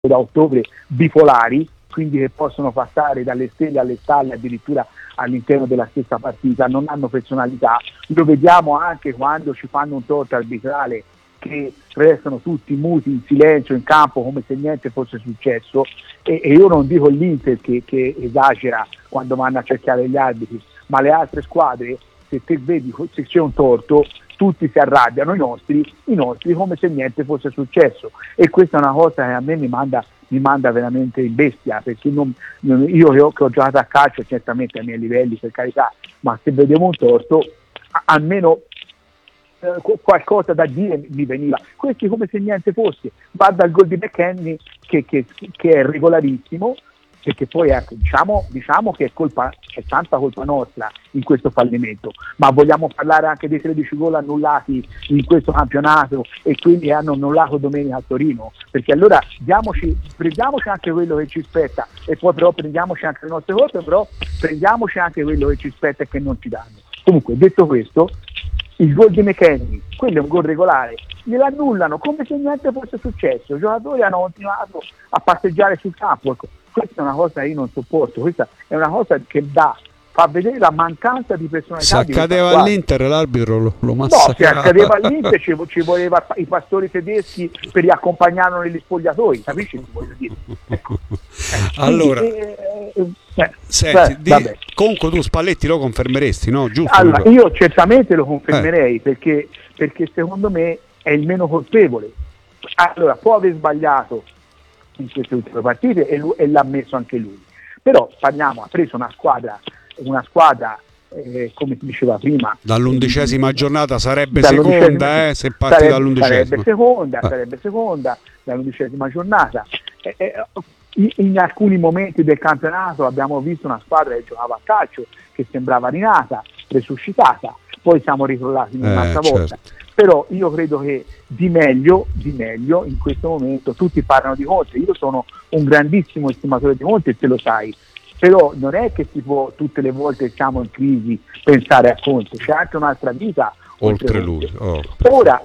da ottobre bipolari, quindi che possono passare dalle stelle alle stalle addirittura all'interno della stessa partita, non hanno personalità. Lo vediamo anche quando ci fanno un torto arbitrale, che restano tutti muti in silenzio in campo come se niente fosse successo, e io non dico l'Inter che esagera quando vanno a cercare gli arbitri, ma le altre squadre, se te vedi se c'è un torto tutti si arrabbiano, i nostri come se niente fosse successo, e questa è una cosa che a me mi manda veramente in bestia, perché io che ho giocato a calcio, certamente ai miei livelli per carità, ma se vedevo un torto almeno qualcosa da dire mi veniva. Questi come se niente fosse. Guarda il gol di McKennie che è regolarissimo, perché poi ecco, diciamo che è tanta colpa nostra in questo fallimento, ma vogliamo parlare anche dei 13 gol annullati in questo campionato e quelli che hanno annullato domenica a Torino, perché allora prendiamoci anche quello che ci spetta, e poi però prendiamoci anche le nostre colpe, però prendiamoci anche quello che ci spetta e che non ci danno. Comunque, detto questo, il gol di McKennie, quello è un gol regolare, glielo annullano come se niente fosse successo, i giocatori hanno continuato a passeggiare sul campo. Questa è una cosa che io non sopporto, questa è una cosa che fa vedere la mancanza di personalità. Se accadeva all'Inter l'arbitro lo massacrava. No, se accadeva all'Inter ci voleva i pastori tedeschi per riaccompagnarlo negli spogliatoi, capisci che voglio dire? Ecco. Allora, senti, comunque tu Spalletti lo confermeresti, no? Giusto? Allora, io certamente lo confermerei perché secondo me è il meno colpevole. Allora, può aver sbagliato in queste ultime partite e l'ha ammesso anche lui, però ha preso una squadra come si diceva prima, dall'11ª giornata sarebbe seconda, se parti dall'11ª sarebbe seconda dall'11ª giornata. In alcuni momenti del campionato abbiamo visto una squadra che giocava a calcio, che sembrava rinata, resuscitata, poi siamo ricrollati un'altra volta. Però io credo che di meglio in questo momento, tutti parlano di Conte, io sono un grandissimo estimatore di Conte, te lo sai, però non è che si può tutte le volte che siamo in crisi pensare a Conte, c'è anche un'altra vita oltre lui. Ora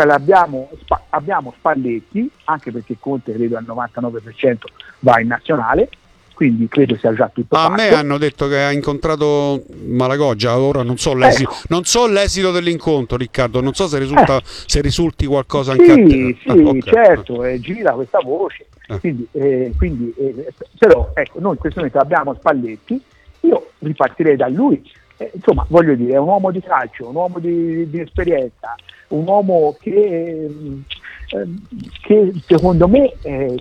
abbiamo Spalletti, anche perché Conte credo al 99% va in nazionale, quindi credo sia già tutto fatto. A me hanno detto che ha incontrato Malagoggia, ora non so l'esito dell'incontro, Riccardo, non so se risulti qualcosa anche a te. Okay. Certo, gira questa voce, quindi però ecco, noi in questo momento abbiamo Spalletti, io ripartirei da lui, insomma voglio dire, è un uomo di calcio, un uomo di esperienza, un uomo che secondo me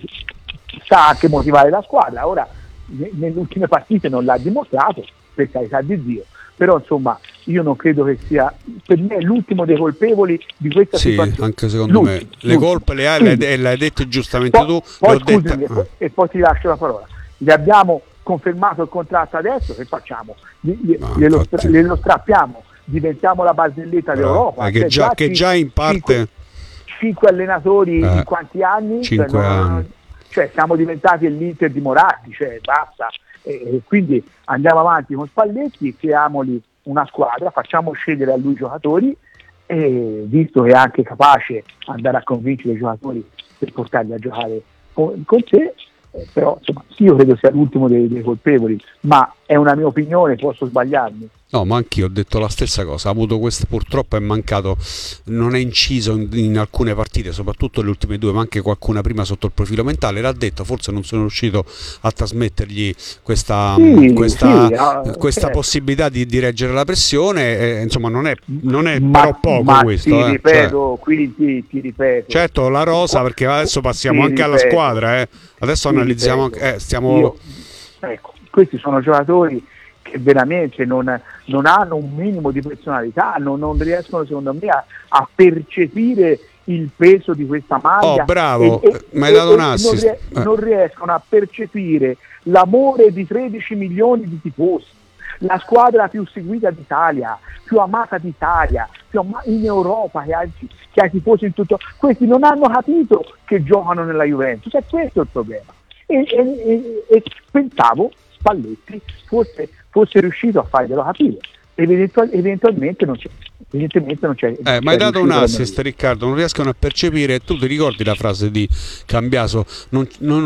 sa anche motivare la squadra. Ora nelle ultime partite non l'ha dimostrato, per carità di Dio, però insomma io non credo che sia, per me, l'ultimo dei colpevoli di questa situazione. Anche secondo me le colpe le hai, l'hai detto giustamente tu. Poi scusami, e poi ti lascio la parola. Gli abbiamo confermato il contratto adesso, che facciamo? Glielo strappiamo, diventiamo la barzelletta d'Europa, che già in parte 5 allenatori in quanti anni? 5 anni. Cioè siamo diventati l'Inter di Moratti, cioè basta, quindi andiamo avanti con Spalletti, creiamoli una squadra, facciamo scegliere a lui i giocatori, e visto che è anche capace andare a convincere i giocatori per portarli a giocare con te, però insomma io credo sia l'ultimo dei colpevoli, ma è una mia opinione, posso sbagliarmi. No, ma anch'io ho detto la stessa cosa, ha avuto purtroppo è mancato, non è inciso in alcune partite, soprattutto le ultime due, ma anche qualcuna prima sotto il profilo mentale, l'ha detto, forse non sono riuscito a trasmettergli questa possibilità di reggere la pressione, insomma non è però poco questo. Ti ripeto, quindi ti ripeto. Certo, la rosa, perché adesso passiamo anche alla squadra, adesso analizziamo, ecco, questi sono giocatori che veramente non hanno un minimo di personalità, non riescono secondo me a percepire il peso di questa maglia. Oh, bravo, mi hai dato un assist. Non riescono a percepire l'amore di 13 milioni di tifosi, la squadra più seguita d'Italia, più amata d'Italia, in Europa, che ha i tifosi in tutto. Questi non hanno capito che giocano nella Juventus, è questo il problema. E pensavo Spalletti fosse riuscito a farglielo capire, eventualmente non c'è. Evidentemente non c'è. Ma hai dato un assist, Riccardo, non riescono a percepire. Tu ti ricordi la frase di Cambiaso? Non